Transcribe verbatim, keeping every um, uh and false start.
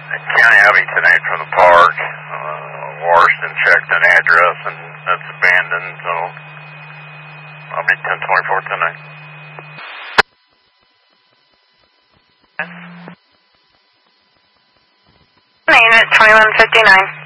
County Abbey tonight from the park. Uh, washed and checked an address, and that's abandoned, so I'll be ten twenty-four tonight. Unit twenty-one fifty-nine.